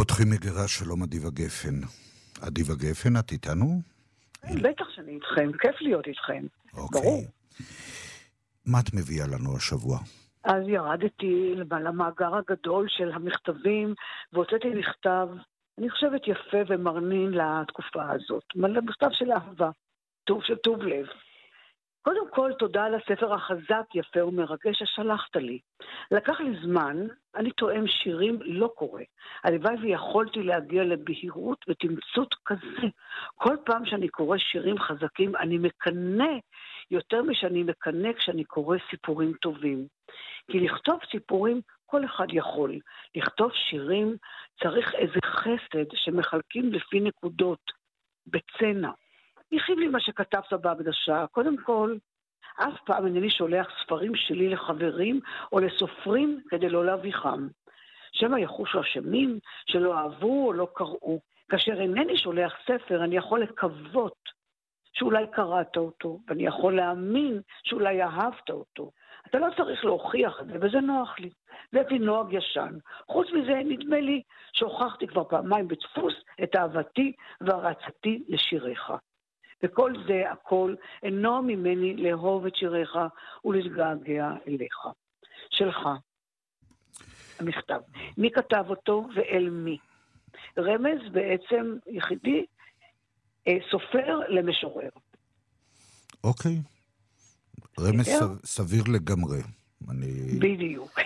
פותחים מגירה, שלום אדיבה גפן. אדיבה גפן, את איתנו? בטח שאני איתכם, כיף להיות איתכם. אוקיי. ברור. מה את מביאה לנו השבוע? אז ירדתי למאגר הגדול של המכתבים, והוצאתי מכתב, אני חושבת יפה ומרנין לתקופה הזאת. מכתב של אהבה, של טוב לב. קודם כל, תודה על הספר החזק, יפה ומרגש ששלחת לי. לקח לי זמן, אני תואם שירים לא קורא. הלוואי ויכולתי להגיע לבהירות ותמצות כזה. כל פעם שאני קורא שירים חזקים, אני מקנה יותר משאני מקנה כשאני קורא סיפורים טובים. כי לכתוב סיפורים, כל אחד יכול. לכתוב שירים צריך איזה חסד שמחלקים לפי נקודות, בצנע. הכיב לי מה שכתבת בהקדשה. קודם כל, אף פעם אינני שולח ספרים שלי לחברים או לסופרים כדי לא להביכם. שמא יחושו אשמים שלא אהבו או לא קראו. כאשר אינני שולח ספר, אני יכול לקוות שאולי קראת אותו, ואני יכול להאמין שאולי אהבת אותו. אתה לא צריך להוכיח את זה, וזה נוח לי. זה נוהג ישן. חוץ מזה, נדמה לי שהוכחתי כבר פעמיים בדפוס את אהבתי והרצתי לשיריך. וכל זה, הכל, אינו ממני לאהוב את שיריך ולהתגעגע אליך. שלך, המכתב. מי כתב אותו ואל מי? רמז בעצם יחידי, סופר למשורר. אוקיי. רמז סביר לגמרי. בדיוק.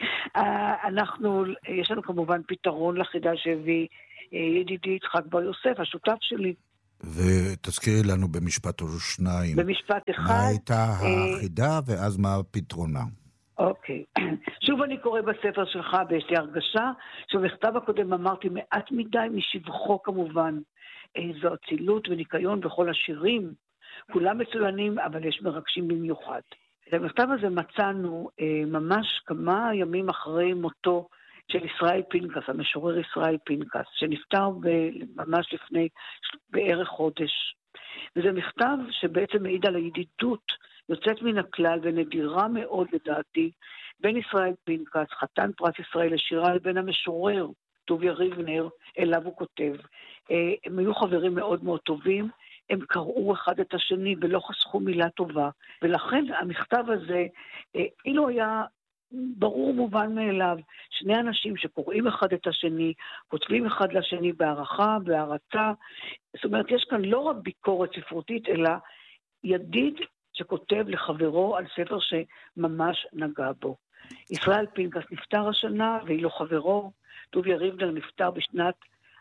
יש לנו כמובן פתרון לחידה שהביא ידידי יצחק בר יוסף, השותף שלי. ותזכירי לנו במשפט או שניים. במשפט אחד. מה הייתה החידה ואז מה הפתרונה? אוקיי. שוב אני קורא בספר שלך ויש לי הרגשה שבמכתב הקודם אמרתי מעט מדי משבחו כמובן. זו אצילות וניקיון בכל השירים. כולם מצוינים אבל יש מרגשים במיוחד. את המכתב הזה מצאנו ממש כמה ימים אחרי מותו של ישראל פינקס, המשורר ישראל פינקס, שנפטר ממש לפני בערך חודש. וזה מכתב שבעצם מעיד על הידידות יוצאת מן הכלל ונדירה מאוד לדעתי, בין ישראל פינקס, חתן פרס ישראל לשירה, לבין המשורר טוביה ריבנר, אליו הוא כותב. הם היו חברים מאוד מאוד טובים, הם קראו אחד את השני ולא חסכו מילה טובה, ולכן המכתב הזה, אילו היה ברור מובן מאליו, שני אנשים שקוראים אחד את השני, כותבים אחד לשני בהערכה, בהערצה, זאת אומרת, יש כאן לא רק ביקורת ספרותית, אלא ידיד שכותב לחברו על ספר שממש נגע בו. ישראל פינקס נפטר השנה, ואילו חברו, טוביה ריבנר, נפטר בשנת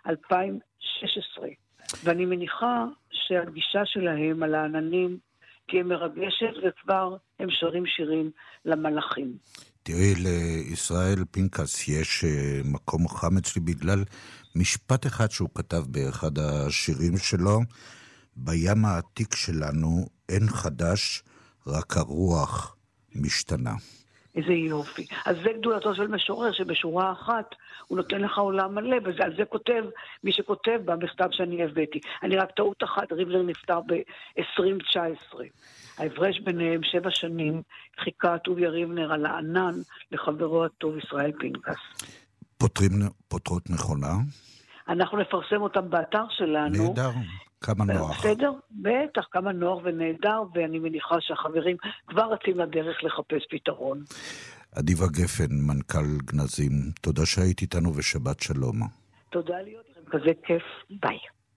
2016. ואני מניחה שהגישה שלהם על העננים תהיה מרגשת, וכבר הם שרים שירים למלאכים. תראי, לישראל פינקס יש מקום חם אצלי בגלל משפט אחד שהוא כתב באחד השירים שלו, בים העתיק שלנו אין חדש, רק הרוח משתנה. איזה יופי. אז זה גדולתו של משורר, שבשורה אחת הוא נותן לך עולם מלא, ועל זה כותב מי שכותב במכתב שאני הבאתי. אני רק טעות אחת, ריבלר נפטר ב-2019. ההפרש ביניהם 7 שנים, חיכה טוביה ריבנר על הענן לחברו הטוב ישראל פינקס. פותרות מכונה? אנחנו נפרסם אותם באתר שלנו. נהדר, כמה נוח. בסדר? בטח, כמה נוח ונהדר, ואני מניחה שהחברים כבר רצים לדרך לחפש פתרון. אדיבה גפן, מנכ"ל גנזים, תודה שהיית איתנו ושבת שלום. תודה להיות לכם, כזה כיף, ביי.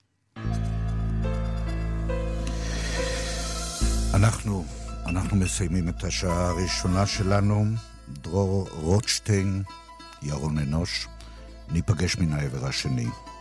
אנחנו מסיימים את השעה הראשונה שלנו. דרור רוטשטיין, ירון אנוש, ניפגש מן העבר השני.